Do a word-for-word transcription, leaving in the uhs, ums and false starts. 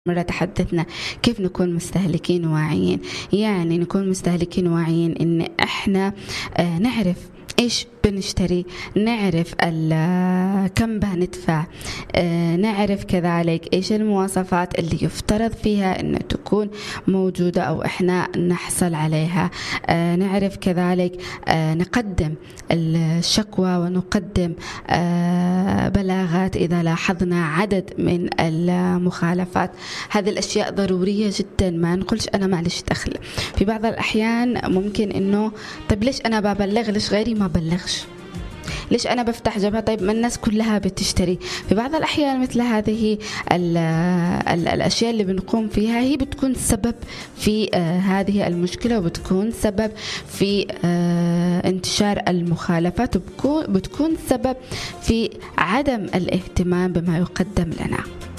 مرة تحدثنا كيف نكون مستهلكين واعيين. يعني نكون مستهلكين واعيين إن إحنا آه نعرف إيش بنشتري، نعرف كم بندفع، آه نعرف كذلك إيش المواصفات اللي يفترض فيها أن تكون موجودة أو إحنا نحصل عليها، آه نعرف كذلك آه نقدم الشكوى ونقدم آه بلاغات إذا لاحظنا عدد من المخالفات. هذه الأشياء ضرورية جدا، ما نقولش أنا معلش دخل. في بعض الأحيان ممكن إنه طيب ليش أنا ببلغ، ليش غيري ما بلغش، ليش أنا بفتح جبهة، طيب ما الناس كلها بتشتري. في بعض الأحيان مثل هذه ال ال الأشياء اللي بنقوم فيها هي بتكون سبب في آه هذه المشكلة، وبتكون سبب في آه انتشار المخالفات، وبتكون بتكون سبب في عدم الاهتمام بما يقدم لنا.